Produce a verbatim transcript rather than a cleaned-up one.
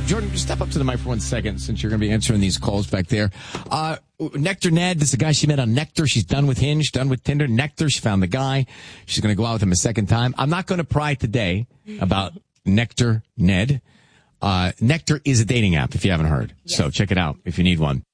Jordan, just step up to the mic for one second since you're going to be answering these calls back there. Uh, Nectar Ned, this is a guy she met on Nectar. She's done with Hinge, done with Tinder. Nectar, she found the guy. She's going to go out with him a second time. I'm not going to pry today about Nectar Ned. Uh, Nectar is a dating app, if you haven't heard. Yes. So check it out if you need one.